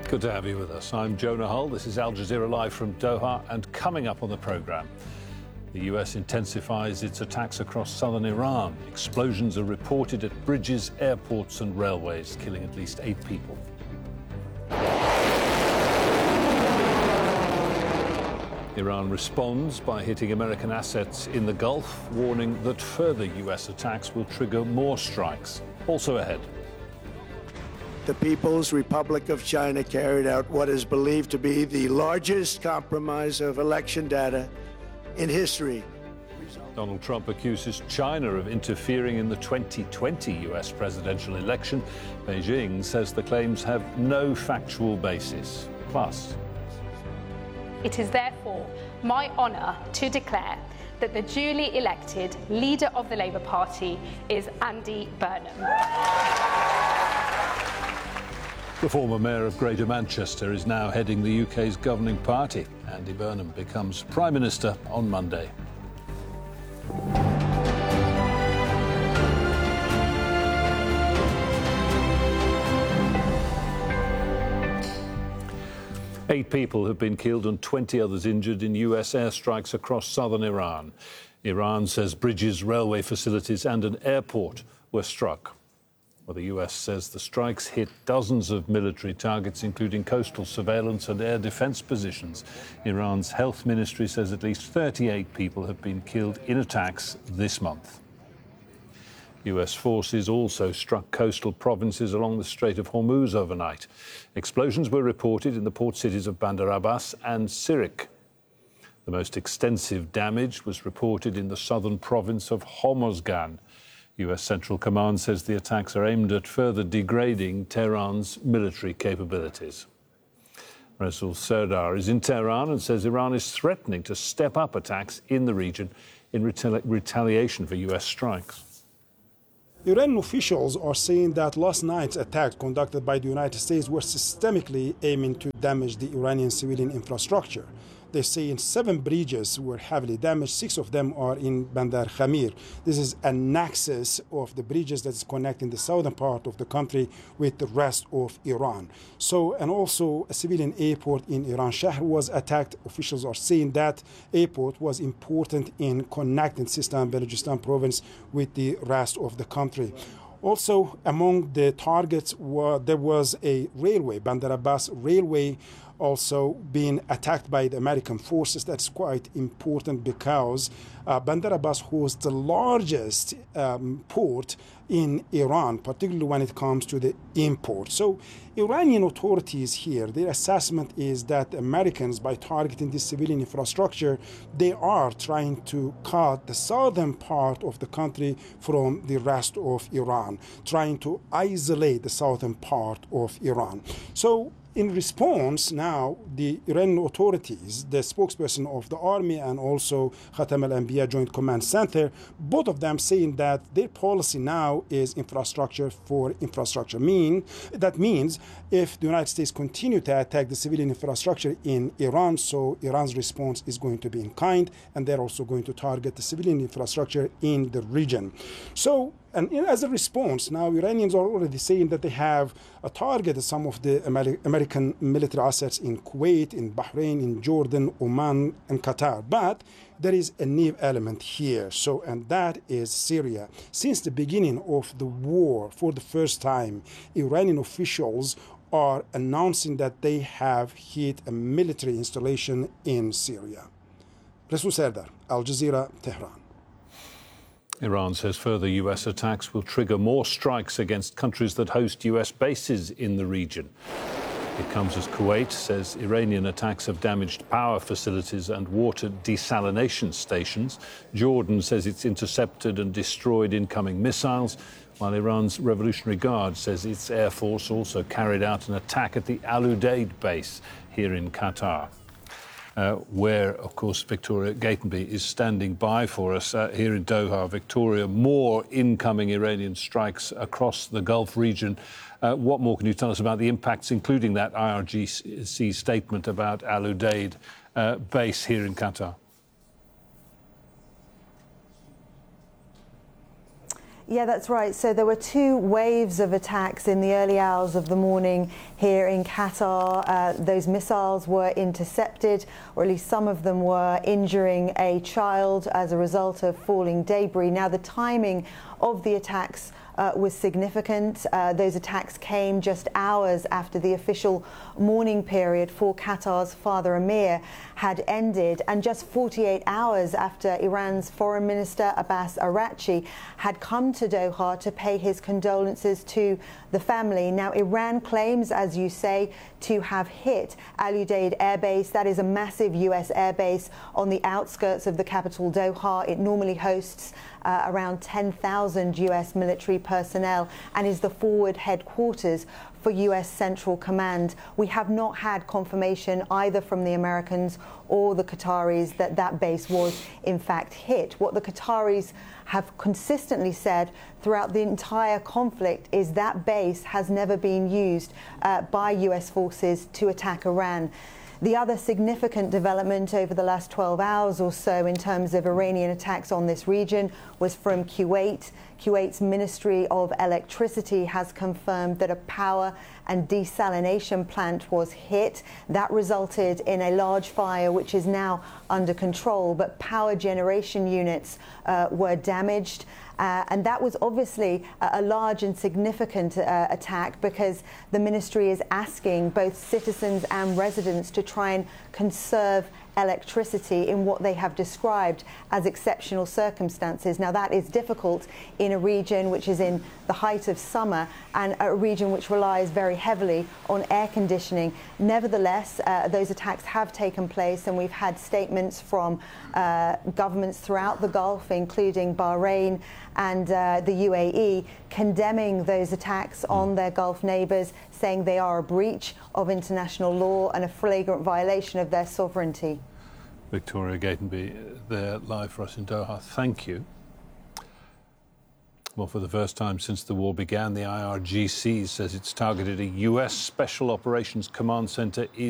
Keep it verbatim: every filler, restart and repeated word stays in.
Good to have you with us. I'm Jonah Hull. This is Al Jazeera Live from Doha, and coming up on the programme, the U S intensifies its attacks across southern Iran. Explosions are reported at bridges, airports and railways, killing at least eight people. Iran responds by hitting American assets in the Gulf, warning that further U S attacks will trigger more strikes. Also ahead. The People's Republic of China carried out what is believed to be the largest compromise of election data in history. Donald Trump accuses China of interfering in the twenty twenty U S presidential election. Beijing says the claims have no factual basis. Plus, it is therefore my honour to declare that the duly elected leader of the Labour Party is Andy Burnham. The former mayor of Greater Manchester is now heading the U K's governing party. Andy Burnham becomes Prime Minister on Monday. Eight people have been killed and twenty others injured in U S airstrikes across southern Iran. Iran says bridges, railway facilities and an airport were struck. Well, the U S says the strikes hit dozens of military targets, including coastal surveillance and air defense positions. Iran's health ministry says at least thirty-eight people have been killed in attacks this month. U S forces also struck coastal provinces along the Strait of Hormuz overnight. Explosions were reported in the port cities of Bandar Abbas and Sirik. The most extensive damage was reported in the southern province of Hormozgan. U S Central Command says the attacks are aimed at further degrading Tehran's military capabilities. Rasul Serdar is in Tehran and says Iran is threatening to step up attacks in the region in retali- retaliation for U S strikes. Iranian officials are saying that last night's attacks conducted by the United States were systemically aiming to damage the Iranian civilian infrastructure. They say seven bridges were heavily damaged. Six of them are in Bandar Khamir. This is a nexus of the bridges that is connecting the southern part of the country with the rest of Iran. So, and also a civilian airport in Iran Shahr was attacked. Officials are saying that airport was important in connecting Sistan and Balochistan province with the rest of the country. Also, among the targets, were, there was a railway, Bandar Abbas railway, also being attacked by the American forces. That's quite important because uh, Bandar Abbas hosts the largest um, port in Iran, particularly when it comes to the import. So Iranian authorities here, their assessment is that Americans, by targeting this civilian infrastructure, they are trying to cut the southern part of the country from the rest of Iran, trying to isolate the southern part of Iran. So in response, now the Iranian authorities, the spokesperson of the army and also Khatam al-Anbiya Joint Command Center, both of them saying that their policy now is infrastructure for infrastructure. Mean that means if the United States continue to attack the civilian infrastructure in Iran, so Iran's response is going to be in kind, and they're also going to target the civilian infrastructure in the region. So, and as a response, now Iranians are already saying that they have a target some of the Amer- American military assets in Kuwait, in Bahrain, in Jordan, Oman, and Qatar. But there is a new element here, so and that is Syria. Since the beginning of the war, for the first time, Iranian officials are announcing that they have hit a military installation in Syria. Rasul Serdar, Al Jazeera, Tehran. Iran says further U S attacks will trigger more strikes against countries that host U S bases in the region. It comes as Kuwait says Iranian attacks have damaged power facilities and water desalination stations. Jordan says it's intercepted and destroyed incoming missiles, while Iran's Revolutionary Guard says its air force also carried out an attack at the Al Udeid base here in Qatar. Uh, where, of course, Victoria Gatenby is standing by for us uh, here in Doha. Victoria, more incoming Iranian strikes across the Gulf region. Uh, what more can you tell us about the impacts, including that I R G C statement about Al Udeid uh, base here in Qatar? Yeah, that's right. So there were two waves of attacks in the early hours of the morning here in Qatar. Uh, those missiles were intercepted, or at least some of them were, injuring a child as a result of falling debris. Now, the timing of the attacks Uh, was significant. Uh, those attacks came just hours after the official mourning period for Qatar's Father Emir had ended, and just forty-eight hours after Iran's Foreign Minister Abbas Araghchi had come to Doha to pay his condolences to the family. Now, Iran claims, as you say, to have hit Al Udeid Air Base. That is a massive U S air base on the outskirts of the capital, Doha. It normally hosts uh, around ten thousand U S military personnel and is the forward headquarters for U S Central Command. We have not had confirmation either from the Americans or the Qataris that that base was in fact hit. What the Qataris have consistently said throughout the entire conflict is that base has never been used uh, by U S forces to attack Iran. The other significant development over the last twelve hours or so in terms of Iranian attacks on this region was from Kuwait. Kuwait's Ministry of Electricity has confirmed that a power and desalination plant was hit. That resulted in a large fire which is now under control, but power generation units uh, were damaged. Uh, and that was obviously a, a large and significant uh, attack, because the ministry is asking both citizens and residents to try and conserve electricity in what they have described as exceptional circumstances. Now, that is difficult in a region which is in the height of summer and a region which relies very heavily on air conditioning. Nevertheless, uh, those attacks have taken place, and we've had statements from uh, governments throughout the Gulf, including Bahrain and uh, the U A E, condemning those attacks on their Gulf neighbours, saying they are a breach of international law and a flagrant violation of their sovereignty. Victoria Gatenby there live for us in Doha. Thank you. Well, for the first time since the war began, the I R G C says it's targeted a U S Special Operations Command Centre in